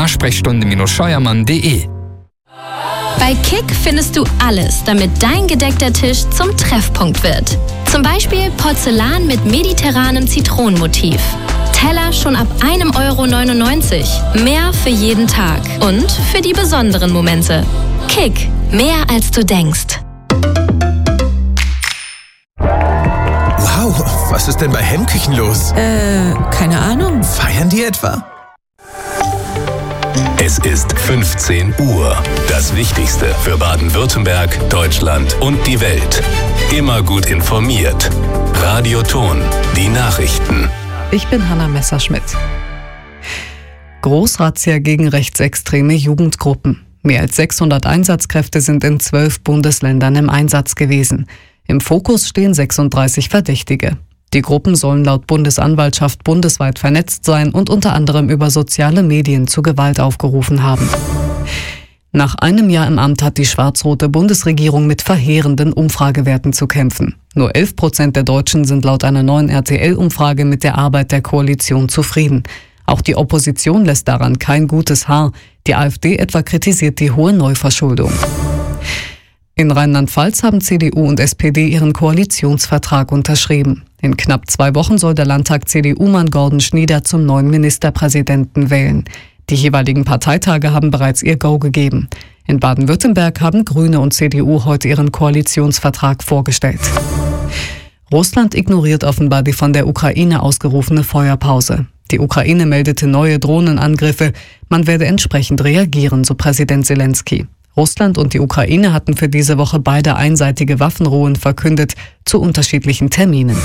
Fahr-Sprechstunde-scheuermann.de. Bei Kick findest du alles, damit dein gedeckter Tisch zum Treffpunkt wird. Zum Beispiel Porzellan mit mediterranem Zitronenmotiv. Teller schon ab 1,99 €. Mehr für jeden Tag und für die besonderen Momente. Kick, mehr als du denkst. Wow, was ist denn bei Hemmküchen los? Keine Ahnung. Feiern die etwa? Es ist 15 Uhr. Das Wichtigste für Baden-Württemberg, Deutschland und die Welt. Immer gut informiert. Radio Ton, die Nachrichten. Ich bin Hanna Messerschmidt. Großrazzia gegen rechtsextreme Jugendgruppen. Mehr als 600 Einsatzkräfte sind in 12 Bundesländern im Einsatz gewesen. Im Fokus stehen 36 Verdächtige. Die Gruppen sollen laut Bundesanwaltschaft bundesweit vernetzt sein und unter anderem über soziale Medien zu Gewalt aufgerufen haben. Nach einem Jahr im Amt hat die schwarz-rote Bundesregierung mit verheerenden Umfragewerten zu kämpfen. Nur 11% der Deutschen sind laut einer neuen RTL-Umfrage mit der Arbeit der Koalition zufrieden. Auch die Opposition lässt daran kein gutes Haar. Die AfD etwa kritisiert die hohe Neuverschuldung. In Rheinland-Pfalz haben CDU und SPD ihren Koalitionsvertrag unterschrieben. In knapp 2 Wochen soll der Landtag CDU-Mann Gordon Schnieder zum neuen Ministerpräsidenten wählen. Die jeweiligen Parteitage haben bereits ihr Go gegeben. In Baden-Württemberg haben Grüne und CDU heute ihren Koalitionsvertrag vorgestellt. Russland ignoriert offenbar die von der Ukraine ausgerufene Feuerpause. Die Ukraine meldete neue Drohnenangriffe. Man werde entsprechend reagieren, so Präsident Zelensky. Russland und die Ukraine hatten für diese Woche beide einseitige Waffenruhen verkündet, zu unterschiedlichen Terminen.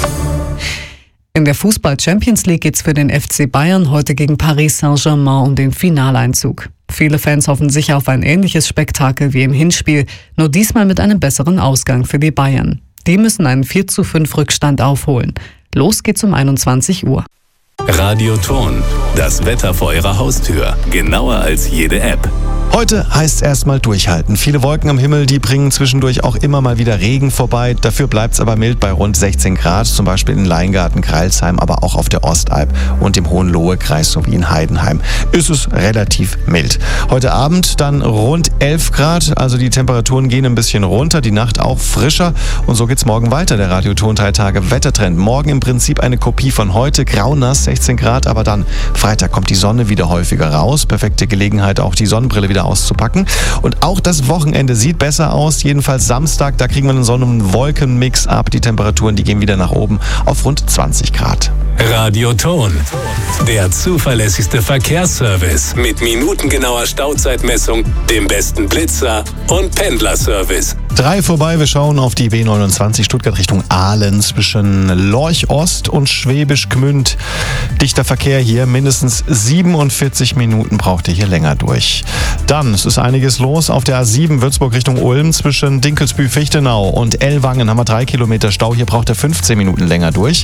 In der Fußball-Champions League geht's für den FC Bayern heute gegen Paris Saint-Germain um den Finaleinzug. Viele Fans hoffen sicher auf ein ähnliches Spektakel wie im Hinspiel, nur diesmal mit einem besseren Ausgang für die Bayern. Die müssen einen 4:5 Rückstand aufholen. Los geht's um 21 Uhr. Radio Ton, das Wetter vor Ihrer Haustür. Genauer als jede App. Heute heißt es erstmal durchhalten. Viele Wolken am Himmel, die bringen zwischendurch auch immer mal wieder Regen vorbei. Dafür bleibt es aber mild bei rund 16 Grad, zum Beispiel in Leingarten, Greilsheim, aber auch auf der Ostalb und im Hohenlohe-Kreis sowie in Heidenheim ist es relativ mild. Heute Abend dann rund 11 Grad, also die Temperaturen gehen ein bisschen runter, die Nacht auch frischer und so geht's morgen weiter. Der Radioton 3 Tage Wettertrend. Morgen im Prinzip eine Kopie von heute, graunass, 16 Grad, aber dann Freitag kommt die Sonne wieder häufiger raus. Perfekte Gelegenheit, auch die Sonnenbrille wieder auszupacken. Und auch das Wochenende sieht besser aus. Jedenfalls Samstag, da kriegen wir einen Sonnen-Wolken-Mix ab. Die Temperaturen, die gehen wieder nach oben auf rund 20 Grad. Radio Ton, der zuverlässigste Verkehrsservice mit minutengenauer Stauzeitmessung, dem besten Blitzer und Pendlerservice. 3 vorbei, wir schauen auf die B29 Stuttgart Richtung Aalen zwischen Lorch Ost und Schwäbisch Gmünd. Dichter Verkehr hier, mindestens 47 Minuten braucht ihr hier länger durch. Dann, es ist einiges los auf der A7 Würzburg Richtung Ulm zwischen Dinkelsbühl-Fichtenau und Ellwangen haben wir 3 Kilometer Stau, hier braucht ihr 15 Minuten länger durch.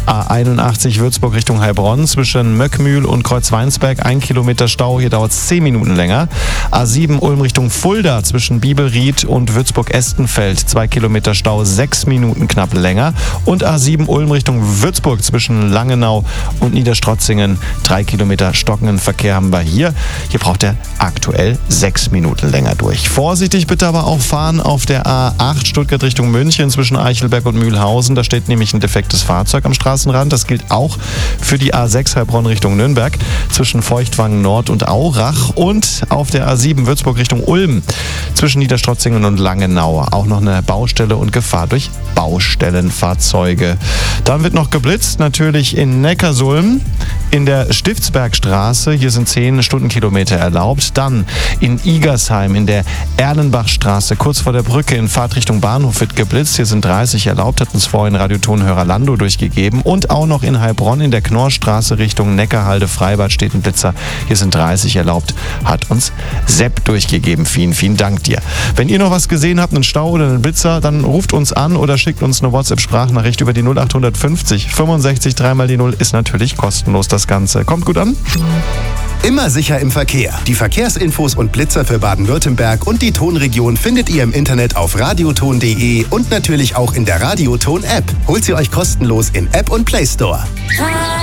A81 Würzburg Richtung Heilbronn zwischen Möckmühl und Kreuzweinsberg 1 Kilometer Stau, hier dauert es 10 Minuten länger. A7 Ulm Richtung Fulda zwischen Bibelried und Würzburg-Estenfeld 2 Kilometer Stau, 6 Minuten knapp länger. Und A7 Ulm Richtung Würzburg zwischen Langenau und Niederstrotzingen 3 Kilometer stockenden Verkehr haben wir hier. Hier braucht er aktuell 6 Minuten länger durch. Vorsichtig bitte aber auch fahren auf der A8 Stuttgart Richtung München zwischen Eichelberg und Mühlhausen. Da steht nämlich ein defektes Fahrzeug am Straßenrand. Das gilt auch für die A6 Heilbronn Richtung Nürnberg zwischen Feuchtwangen Nord und Aurach. Und auf der A7 Würzburg Richtung Ulm zwischen Niederstrotzingen und Langenau auch noch eine Baustelle und Gefahr durch Baustellenfahrzeuge. Dann wird noch geblitzt, natürlich in Neckarsulm, in der Stiftsbergstraße. Hier sind 10 Stundenkilometer erlaubt. Dann in Igersheim in der Erlenbachstraße, kurz vor der Brücke in Fahrtrichtung Bahnhof wird geblitzt. Hier sind 30 erlaubt, hat uns vorhin Radiotonhörer Lando durchgegeben. Und auch noch in Heilbronn in der Knorrstraße Richtung Neckarhalde Freibad steht ein Blitzer. Hier sind 30 erlaubt, hat uns Sepp durchgegeben. Vielen, vielen Dank dir. Wenn ihr noch was gesehen habt, einen Stau oder einen Blitzer, dann ruft uns an oder schickt uns eine WhatsApp-Sprachnachricht über die 0850 65 3 die 0 ist natürlich kostenlos das Ganze. Kommt gut an. Immer sicher im Verkehr. Die Verkehrsinfos und Blitzer für Baden-Württemberg und die Tonregion findet ihr im Internet auf radioton.de und natürlich auch in der Radioton-App. Holt sie euch kostenlos in App und Play Store.